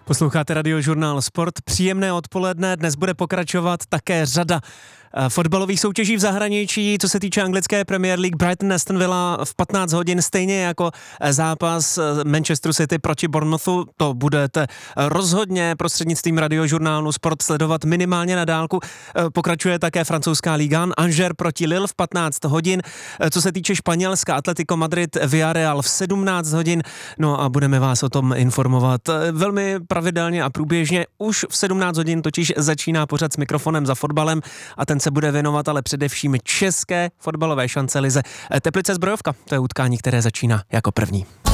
Posloucháte Radiožurnál Sport. Příjemné odpoledne. Dnes bude pokračovat také řada fotbalových soutěží v zahraničí. Co se týče anglické Premier League, Brighton Aston Villa v 15 hodin, stejně jako zápas Manchesteru City proti Bournemouthu. To budete rozhodně prostřednictvím Radiožurnálu Sport sledovat minimálně na dálku. Pokračuje také francouzská Ligue 1, Angers proti Lille v 15 hodin. Co se týče Španělska, Atletico Madrid, Villarreal v 17 hodin. No a budeme vás o tom informovat velmi pravidelně a průběžně. Už v 17 hodin totiž začíná pořad s mikrofonem za fotbalem a ten se bude věnovat ale především české fotbalové šance lize Teplice Zbrojovka. To je utkání, které začíná jako první.